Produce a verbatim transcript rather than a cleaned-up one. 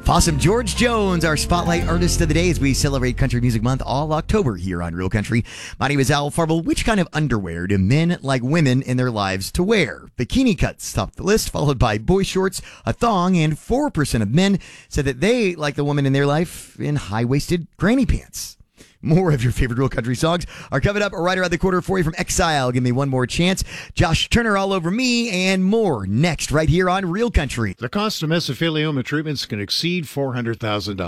Awesome. George Jones, our spotlight artist of the day as we celebrate Country Music Month all October here on Real Country. My name is Al Farble. Which kind of underwear do men like women in their lives to wear? Bikini cuts top the list, followed by boy shorts, a thong, and four percent of men said that they like the woman in their life in high-waisted granny pants. More of your favorite Real Country songs are coming up right around the corner for you from Exile. Give me one more chance. Josh Turner all over me and more next right here on Real Country. The cost of mesothelioma treatments can exceed four hundred thousand dollars.